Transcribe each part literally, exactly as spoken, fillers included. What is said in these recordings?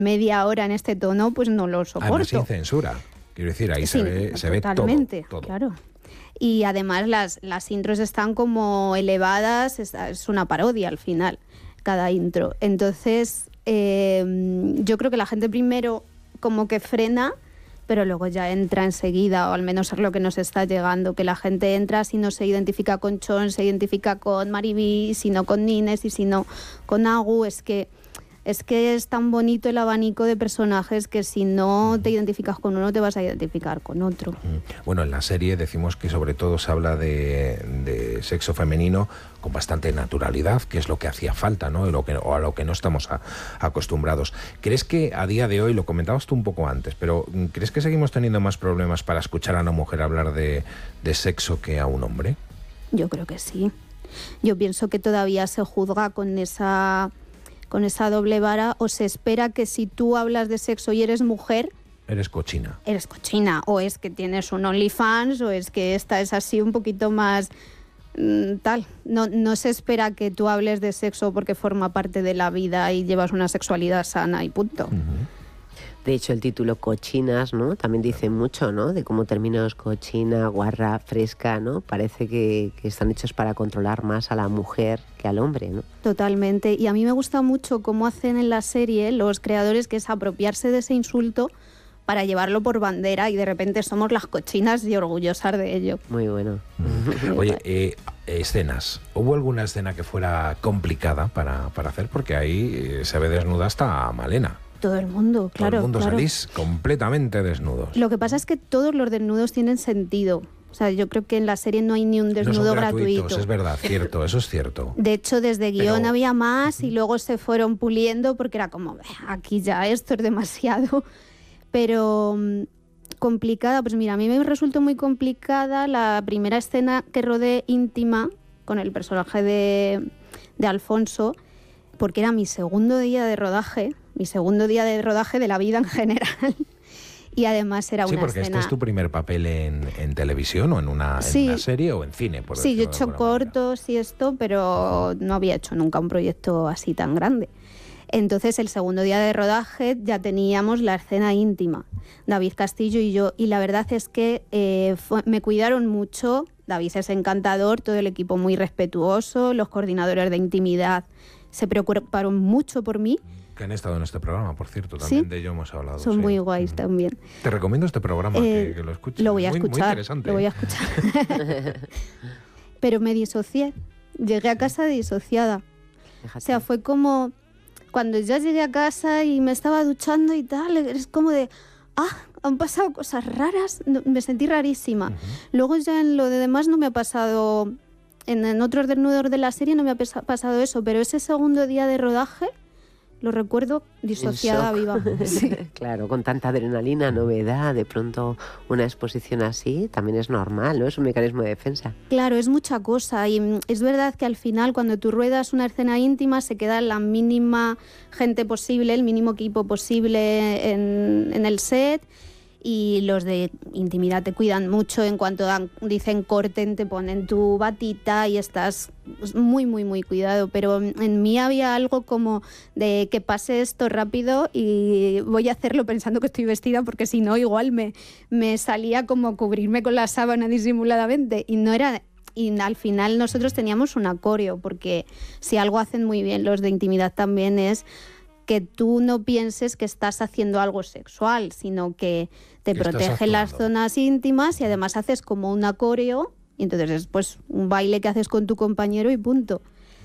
media hora en este tono, pues no lo soporto. Además sin censura, quiero decir, ahí sí, se ve, se ve todo. Totalmente, todo. Claro. Y además las, las intros están como elevadas, es, es una parodia al final, cada intro. Entonces, eh, yo creo que la gente primero como que frena, pero luego ya entra enseguida, o al menos es lo que nos está llegando, que la gente entra, si no se identifica con Chon, se identifica con Mariby, si no con Nines y si no con Agu. Es que es que es tan bonito el abanico de personajes que si no te identificas con uno te vas a identificar con otro. Bueno, en la serie decimos que sobre todo se habla de, de sexo femenino con bastante naturalidad, que es lo que hacía falta, ¿no? Y lo que, o a lo que no estamos a, acostumbrados. ¿Crees que a día de hoy, lo comentabas tú un poco antes, pero ¿crees que seguimos teniendo más problemas para escuchar a una mujer hablar de, de sexo que a un hombre? Yo creo que sí. Yo pienso que todavía se juzga con esa... con esa doble vara, o se espera que si tú hablas de sexo y eres mujer... Eres cochina. Eres cochina, o es que tienes un OnlyFans, o es que esta es así un poquito más mmm, tal. No, no se espera que tú hables de sexo porque forma parte de la vida y llevas una sexualidad sana y punto. Uh-huh. De hecho, el título Cochinas, ¿no? También dice mucho, ¿no? De cómo términos cochina, guarra, fresca, ¿no? Parece que, que están hechos para controlar más a la mujer que al hombre, ¿no? Totalmente. Y a mí me gusta mucho cómo hacen en la serie los creadores, que es apropiarse de ese insulto para llevarlo por bandera, y de repente somos las cochinas y orgullosas de ello. Muy bueno. Mm. Oye, eh, escenas. ¿Hubo alguna escena que fuera complicada para, para hacer? Porque ahí eh, se ve desnuda hasta Malena. Todo el mundo, claro. Todo el mundo claro. Salís completamente desnudos. Lo que pasa es que todos los desnudos tienen sentido. O sea, yo creo que en la serie no hay ni un desnudo no son gratuito. Es verdad, cierto, eso es cierto. De hecho, desde guión Pero... había más y luego se fueron puliendo porque era como, aquí ya esto es demasiado. Pero complicada, pues mira, a mí me resultó muy complicada la primera escena que rodé íntima con el personaje de, de Alfonso, porque era mi segundo día de rodaje, mi segundo día de rodaje de la vida en general. Y además era sí, una escena... Sí, porque este es tu primer papel en, en televisión o en una, sí. en una serie o en cine, por Sí, yo he de hecho cortos manera. Y esto, pero no había hecho nunca un proyecto así tan grande. Entonces, el segundo día de rodaje ya teníamos la escena íntima, David Castillo y yo, y la verdad es que eh, fue, me cuidaron mucho. David es encantador, todo el equipo muy respetuoso, los coordinadores de intimidad se preocuparon mucho por mí. Que han estado en este programa, por cierto, también ¿sí? de ello hemos hablado. Son sí. muy guays también. Te recomiendo este programa, eh, que, que lo escuches. Lo voy a muy, escuchar, muy interesante. lo voy a escuchar. Pero me disocié, llegué a casa disociada. Fíjate. O sea, fue como cuando ya llegué a casa y me estaba duchando y tal, es como de, ah, han pasado cosas raras, me sentí rarísima. Uh-huh. Luego ya en lo de demás no me ha pasado, en, en otros desnudos de la serie no me ha pesa, pasado eso, pero ese segundo día de rodaje lo recuerdo disociada viva. Sí. Claro, con tanta adrenalina, novedad, de pronto una exposición así, también es normal, ¿no? Es un mecanismo de defensa. Claro, es mucha cosa y es verdad que al final cuando tú ruedas una escena íntima se queda la mínima gente posible, el mínimo equipo posible en, en el set, y los de intimidad te cuidan mucho. En cuanto dan, dicen corten, te ponen tu batita y estás muy, muy, muy cuidado. Pero en mí había algo como de que pase esto rápido y voy a hacerlo pensando que estoy vestida, porque si no igual me, me salía como cubrirme con la sábana disimuladamente, y no era... Y al final nosotros teníamos un coreo, porque si algo hacen muy bien los de intimidad también es que tú no pienses que estás haciendo algo sexual, sino que te protegen las zonas íntimas y además haces como un coreo, y entonces es pues un baile que haces con tu compañero y punto.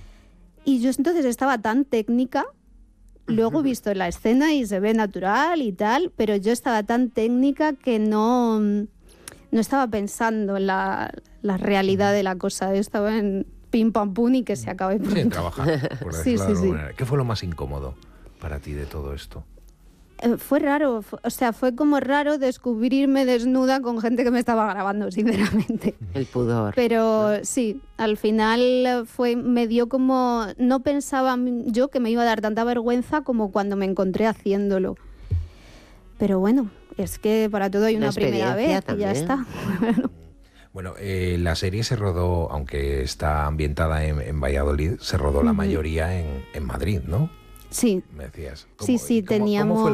Y yo entonces estaba tan técnica, luego he visto la escena y se ve natural y tal, pero yo estaba tan técnica que no, no estaba pensando en la, la realidad de la cosa. Yo estaba en pim pam pum y que se acabe pronto. Sí, trabajar, por sí, decirlo sí, de alguna sí. manera. ¿Qué fue lo más incómodo para ti de todo esto? Eh, fue raro, fue, o sea, fue como raro descubrirme desnuda con gente que me estaba grabando, sinceramente. El pudor. Pero ¿no? Sí, al final fue, me dio como, no pensaba yo que me iba a dar tanta vergüenza como cuando me encontré haciéndolo. Pero bueno, es que para todo hay una, una primera vez también. Y ya está. Bueno, eh, la serie se rodó, aunque está ambientada en, en Valladolid, se rodó uh-huh. la mayoría en, en Madrid, ¿no? Sí. Me decías. Sí, sí, cómo, teníamos... ¿Cómo fue